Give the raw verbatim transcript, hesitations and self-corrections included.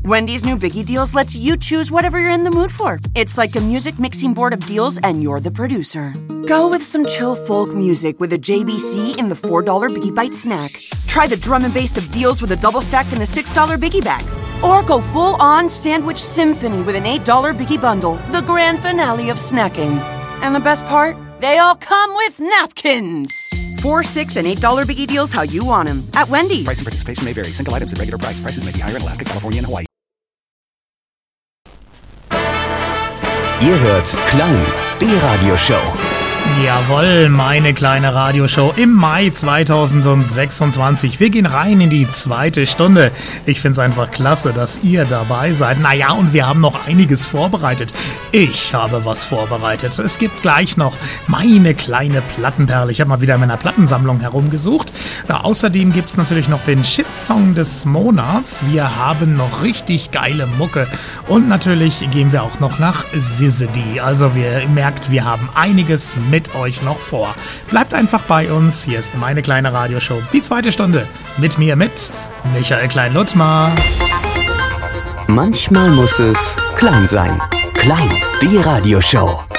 Wendy's new Biggie Deals lets you choose whatever you're in the mood for. It's like a music mixing board of deals, and you're the producer. Go with some chill folk music with a J B C in the four dollar Biggie Bite snack. Try the drum and bass of deals with a double stack in the six dollar Biggie Bag. Or go full-on sandwich symphony with an eight dollar Biggie Bundle, the grand finale of snacking. And the best part? They all come with napkins. Four, six, and eight dollar Biggie Deals how you want them at Wendy's. Price and participation may vary. Single items at regular price. Prices may be higher in Alaska, California, and Hawaii. Ihr hört Klang, die Radioshow. Jawohl, meine kleine Radioshow im Mai zweitausendsechsundzwanzig. Wir gehen rein in die zweite Stunde. Ich finde es einfach klasse, dass ihr dabei seid. Naja, und wir haben noch einiges vorbereitet. Ich habe was vorbereitet. Es gibt gleich noch meine kleine Plattenperle. Ich habe mal wieder in meiner Plattensammlung herumgesucht. Ja, außerdem gibt es natürlich noch den Shitsong des Monats. Wir haben noch richtig geile Mucke. Und natürlich gehen wir auch noch nach Sizzeby. Also ihr merkt, wir haben einiges mit euch noch vor. Bleibt einfach bei uns. Hier ist meine kleine Radioshow. Die zweite Stunde mit mir, mit Michael Klein-Luttmar. Manchmal muss es klein sein. Klein, die Radioshow.